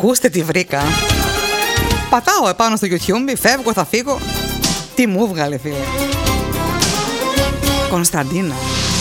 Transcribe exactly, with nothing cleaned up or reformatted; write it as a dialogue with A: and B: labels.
A: Ακούστε τι βρήκα. Πατάω επάνω στο YouTube, φεύγω, θα φύγω. Τι μου βγάλε, φίλε. Κωνσταντίνα.